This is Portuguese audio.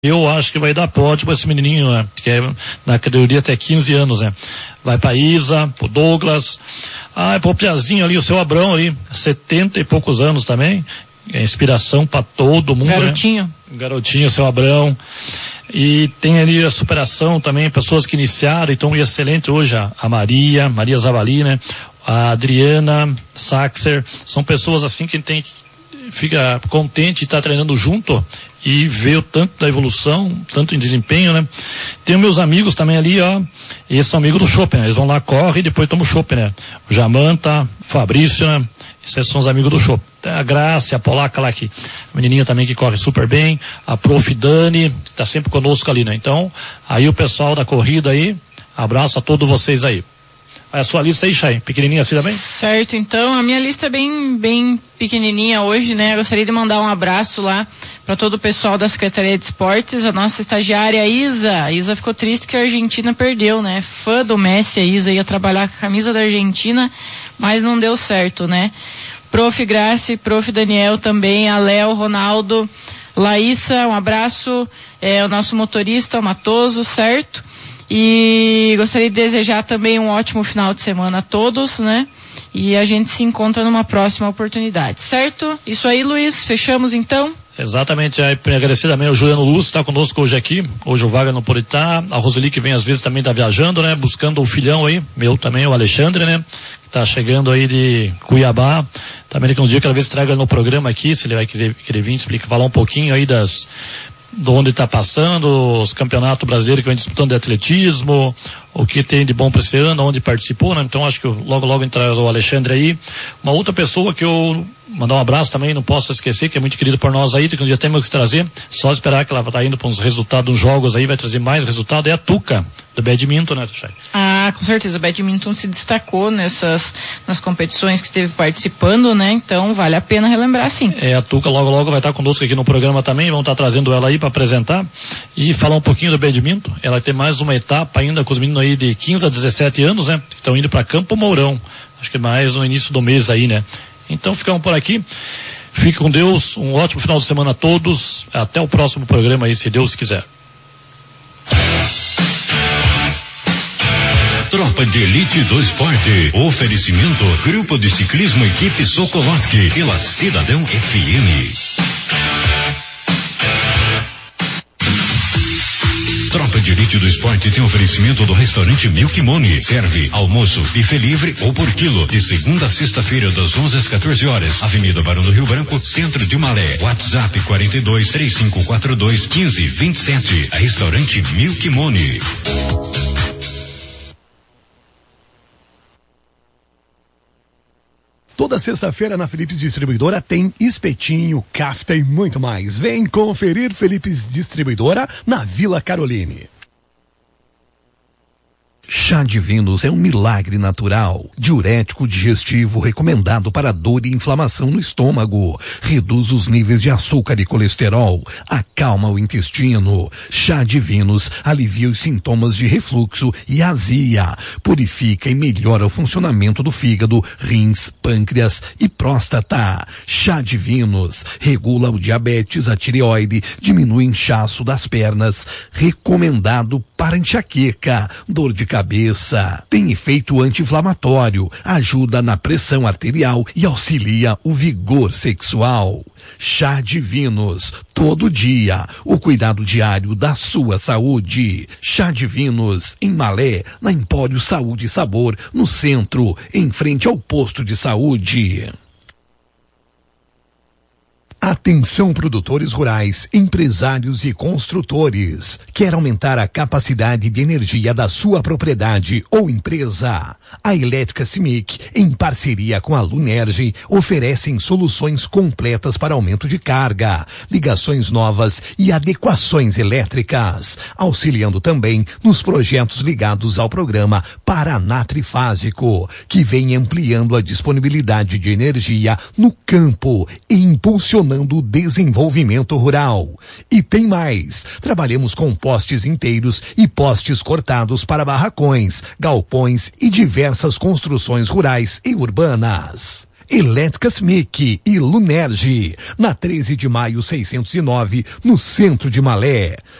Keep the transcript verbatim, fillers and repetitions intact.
Eu acho que vai dar pote para esse menininho, né? Que é na categoria até quinze anos, né? Vai para Isa, pro Douglas, ah, pro Piazinho ali, o seu Abrão ali, setenta e poucos anos também, é inspiração para todo mundo, Garotinho. Né? Garotinho, seu Abrão. E tem ali a superação também, pessoas que iniciaram, então excelente hoje, a, a Maria, Maria Zavali, né? A Adriana Saxer, são pessoas assim que tem, fica contente de estar treinando junto e ver o tanto da evolução, tanto em desempenho, né? Tem os meus amigos também ali, ó, eles são amigos do Chopp, né? Eles vão lá, correm e depois tomam o Chopp, né? O Jamanta, o Fabrício, né? Esses são os amigos do Chopp. Tem a Graça, a Polaca lá, que, a menininha também que corre super bem, a Prof Dani, que tá sempre conosco ali, né? Então, aí o pessoal da corrida aí, abraço a todos vocês aí. A sua lista aí, Chay, pequenininha assim também? Certo, então a minha lista é bem, bem pequenininha hoje, né? Eu gostaria de mandar um abraço lá para todo o pessoal da Secretaria de Esportes, a nossa estagiária Isa. A Isa ficou triste que a Argentina perdeu, né? Fã do Messi, a Isa ia trabalhar com a camisa da Argentina, mas não deu certo, né? Prof Grace, Prof Daniel também, a Léo, Ronaldo, Laísa, um abraço, é, o nosso motorista, o Matoso, certo? E gostaria de desejar também um ótimo final de semana a todos, né? E a gente se encontra numa próxima oportunidade, certo? Isso aí, Luiz, fechamos então? Exatamente, aí agradecer também ao Juliano Lúcio, está conosco hoje aqui, hoje o Wagner não pode estar, a Roseli que vem às vezes também está viajando, né? Buscando o filhão aí, meu também, o Alexandre, né? Que está chegando aí de Cuiabá, também daqui uns dias quero ver se traga no programa aqui, se ele vai querer, querer vir explicar, falar um pouquinho aí das... de onde está passando, os campeonatos brasileiros que vem disputando de atletismo, o que tem de bom para esse ano, onde participou, né? Então acho que logo logo entra o Alexandre aí. Uma outra pessoa que eu mandar um abraço também, não posso esquecer, que é muito querido por nós aí, que um dia temos que trazer, só esperar que ela está indo para uns resultados dos jogos aí, vai trazer mais resultado, é a Tuca, do badminton, né, Tuxai? Ah, com certeza, o badminton se destacou nessas, nas competições que esteve participando, né, então vale a pena relembrar sim. É, a Tuca logo logo vai estar conosco aqui no programa também, vamos estar trazendo ela aí para apresentar e falar um pouquinho do badminton. Ela tem mais uma etapa ainda com os meninos aí de quinze a dezessete anos, né, que estão indo para Campo Mourão, acho que mais no início do mês aí, né. Então ficamos por aqui, fique com Deus, um ótimo final de semana a todos, até o próximo programa aí, se Deus quiser. Tropa de Elite do Esporte. Oferecimento Grupo de Ciclismo Equipe Sokolowski pela Cidadão F M. Tropa de Elite do Esporte tem oferecimento do restaurante Milk Money. Serve almoço, buffet livre ou por quilo. De segunda a sexta-feira, das onze às quatorze horas. Avenida Barão do Rio Branco, centro de Malé. WhatsApp quarenta e dois, três cinco quatro dois, quinze vinte e sete. Restaurante Milk Money. Toda sexta-feira na Philips Distribuidora tem espetinho, kafta e muito mais. Vem conferir Philips Distribuidora na Vila Caroline. Chá Divinos é um milagre natural, diurético digestivo recomendado para dor e inflamação no estômago, reduz os níveis de açúcar e colesterol, acalma o intestino. Chá Divinos alivia os sintomas de refluxo e azia, purifica e melhora o funcionamento do fígado, rins, pâncreas e próstata. Chá Divinos regula o diabetes, a tireoide, diminui o inchaço das pernas, recomendado para enxaqueca, dor de cabeça, tem efeito anti-inflamatório, ajuda na pressão arterial e auxilia o vigor sexual. Chá Divinos, todo dia, o cuidado diário da sua saúde. Chá Divinos, em Malé, na Empório Saúde e Sabor, no centro, em frente ao posto de saúde. Atenção produtores rurais, empresários e construtores. Quer aumentar a capacidade de energia da sua propriedade ou empresa? A Elétrica Cimic, em parceria com a Lunerge, oferecem soluções completas para aumento de carga, ligações novas e adequações elétricas, auxiliando também nos projetos ligados ao programa Paraná Trifásico, que vem ampliando a disponibilidade de energia no campo e impulsionando o desenvolvimento rural. E tem mais, trabalhamos com postes inteiros e postes cortados para barracões, galpões e diversas construções rurais e urbanas. Elétricas M I C e Lunerge, na treze de maio seiscentos e nove, no centro de Malé.